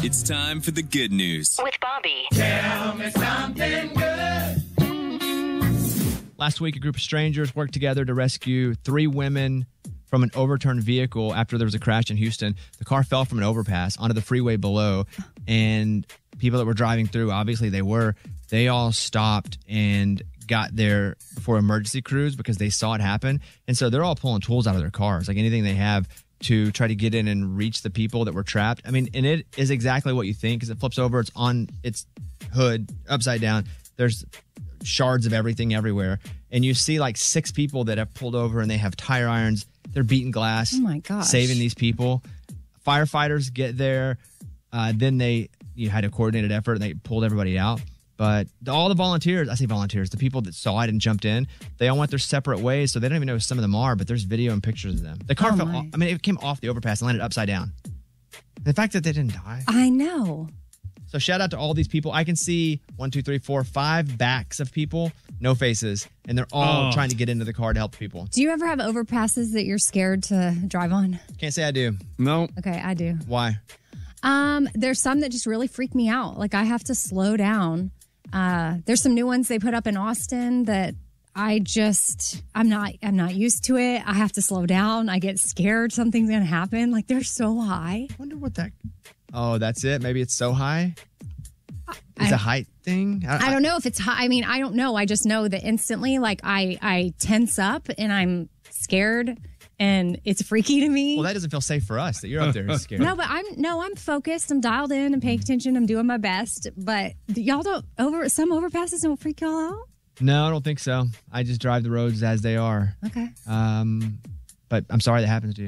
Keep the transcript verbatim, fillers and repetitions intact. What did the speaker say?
It's time for the good news with Bobby. Tell me something good. Last week, a group of strangers worked together to rescue three women from an overturned vehicle after there was a crash in Houston. The car fell from an overpass onto the freeway below, and people that were driving through, obviously they were, they all stopped and got there before emergency crews because they saw it happen. And so they're all pulling tools out of their cars, like anything they have to try to get in and reach the people that were trapped. I mean, and it is exactly what you think because it flips over. It's on its hood, upside down. There's shards of everything everywhere. And you see like six people that have pulled over and they have tire irons. They're beating glass. Oh my gosh. Saving these people. Firefighters get there. Uh, then they you had a coordinated effort and they pulled everybody out. But all the volunteers, I say volunteers, the people that saw it and jumped in, they all went their separate ways. So they don't even know who some of them are, but there's video and pictures of them. The car Oh fell my. off, I mean, it came off the overpass and landed upside down. The fact that they didn't die. I know. So shout out to all these people. I can see one, two, three, four, five backs of people, no faces, and they're all Oh. trying to get into the car to help people. Do you ever have overpasses that you're scared to drive on? Can't say I do. No. Okay, I do. Why? Um, there's some that just really freak me out. Like I have to slow down. Uh, there's some new ones they put up in Austin that I just I'm not I'm not used to it. I have to slow down. I get scared something's gonna happen. Like they're so high. I wonder what that. Oh, that's it. Maybe it's so high. It's I- a height thing. I don't know if it's high. I mean, I don't know. I just know that instantly, like I I tense up and I'm scared and it's freaky to me. Well, that doesn't feel safe for us that you're up there scared. No, but I'm no, I'm focused. I'm dialed in and paying attention. I'm doing my best. But y'all don't over some overpasses don't freak y'all out. No, I don't think so. I just drive the roads as they are. Okay. Um, but I'm sorry that happens to you.